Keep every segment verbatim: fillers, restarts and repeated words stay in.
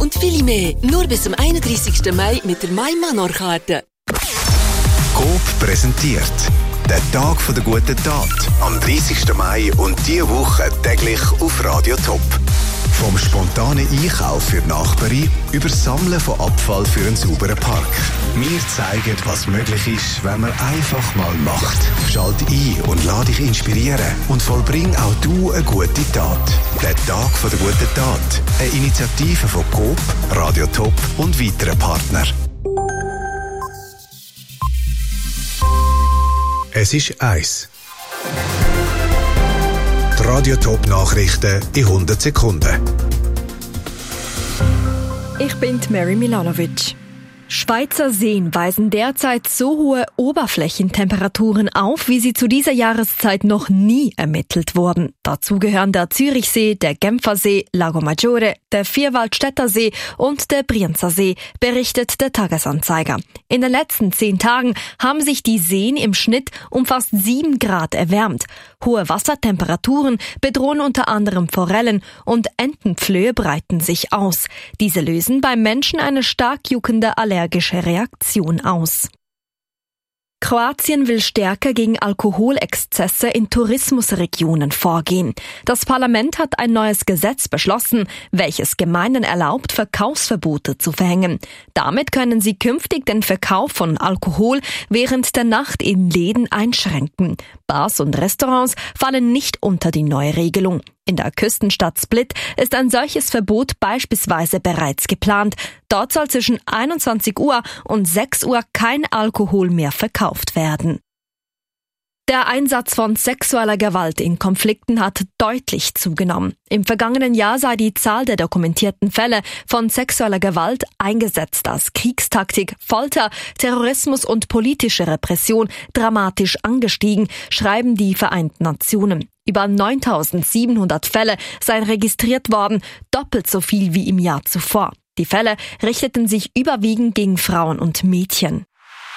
und viel mehr. Nur bis zum einunddreissigsten Mai mit der Mai Manor-Karte. Coop präsentiert den Tag der guten Tat am dreißigsten Mai und diese Woche täglich auf Radio Top. Vom spontanen Einkauf für die Nachbarin über das Sammeln von Abfall für einen sauberen Park. Wir zeigen, was möglich ist, wenn man einfach mal macht. Schalt ein und lass dich inspirieren und vollbring auch du eine gute Tat. Der Tag der guten Tat. Eine Initiative von Coop, Radio Top und weiteren Partnern. Es ist eins. Die Radio Top Nachrichten in hundert Sekunden. Ich bin Mary Milanovic. Schweizer Seen weisen derzeit so hohe Oberflächentemperaturen auf, wie sie zu dieser Jahreszeit noch nie ermittelt wurden. Dazu gehören der Zürichsee, der Genfersee, Lago Maggiore, der Vierwaldstätter See und der Brienzer See, berichtet der Tagesanzeiger. In den letzten zehn Tagen haben sich die Seen im Schnitt um fast sieben Grad erwärmt. Hohe Wassertemperaturen bedrohen unter anderem Forellen und Entenpflöhe breiten sich aus. Diese lösen beim Menschen eine stark juckende allergische Reaktion aus. Kroatien will stärker gegen Alkoholexzesse in Tourismusregionen vorgehen. Das Parlament hat ein neues Gesetz beschlossen, welches Gemeinden erlaubt, Verkaufsverbote zu verhängen. Damit können sie künftig den Verkauf von Alkohol während der Nacht in Läden einschränken. Bars und Restaurants fallen nicht unter die neue Regelung. In der Küstenstadt Split ist ein solches Verbot beispielsweise bereits geplant. Dort soll zwischen einundzwanzig Uhr und sechs Uhr kein Alkohol mehr verkauft werden. Der Einsatz von sexueller Gewalt in Konflikten hat deutlich zugenommen. Im vergangenen Jahr sei die Zahl der dokumentierten Fälle von sexueller Gewalt eingesetzt als Kriegstaktik, Folter, Terrorismus und politische Repression dramatisch angestiegen, schreiben die Vereinten Nationen. Über neuntausendsiebenhundert Fälle seien registriert worden, doppelt so viel wie im Jahr zuvor. Die Fälle richteten sich überwiegend gegen Frauen und Mädchen.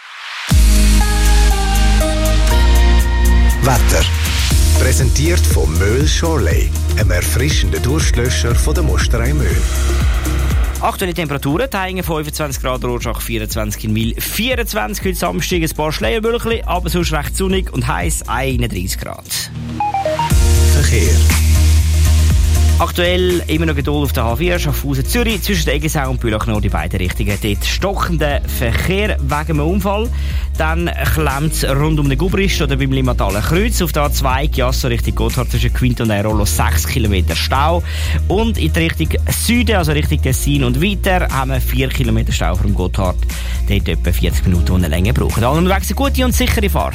Wetter. Präsentiert von Möhl Shorley, einem erfrischenden Durstlöscher von der Mosterei Möhl. Aktuelle Temperaturen, Thaingen fünfundzwanzig Grad, Rorschach vierundzwanzig, in Wil vierundzwanzig, heute Samstag ein paar Schleierwölkchen, aber sonst recht sonnig und heiß einunddreissig Grad. Verkehr. Aktuell immer noch Geduld auf der H vier, Schaffhausen-Zürich, zwischen der Eglisau und Bülach noch die beiden Richtungen. Dort stockender Verkehr wegen einem Unfall. Dann klemmt es rund um den Gubrist oder beim Limmataler Kreuz. Auf der A zwei Giasso Richtung Gotthard zwischen Quint und Airolo sechs Kilometer Stau. Und in die Richtung Süden, also Richtung Tessin und weiter, haben wir vier Kilometer Stau vom Gotthard. Dort etwa vierzig Minuten ohne Länge brauchen. Alle unterwegs eine gute und sichere Fahrt.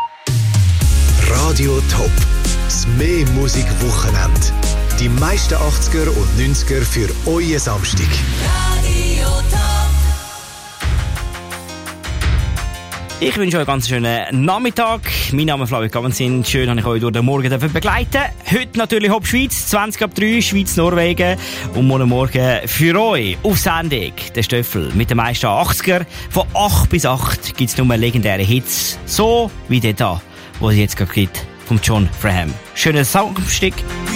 Radio Top. Das mehr Musik-Wochenende. Die meisten achtziger und neunziger für euren Samstag. Radio Top. Ich wünsche euch einen ganz schönen Nachmittag. Mein Name ist Flavio Kamansin. Schön, dass ich euch durch den Morgen begleiten darf. Heute natürlich Hauptschweiz, zwanzig ab drei, Schweiz-Norwegen. Und morgen Morgen für euch auf Sendung der Stöffel mit den meisten achtziger. Von acht bis acht gibt es nur legendäre Hits. So wie der da, wo es jetzt gerade gibt, von John Fraham. Schönen Samstag.